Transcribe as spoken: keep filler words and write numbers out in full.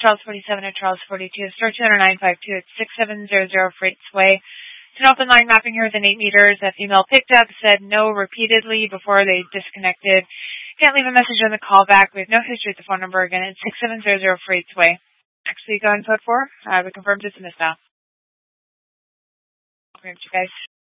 Charles forty-seven or Charles forty-two. Store two zero nine five two. It's six seven zero zero Freights Way. It's an open line mapping here within eight meters. That female picked up, said no repeatedly before they disconnected. Can't leave a message on the callback. We have no history at the phone number. Again, it's six seven zero zero Freights Way. Actually, go ahead and code four. Uh, we confirmed it's a missed out. You guys.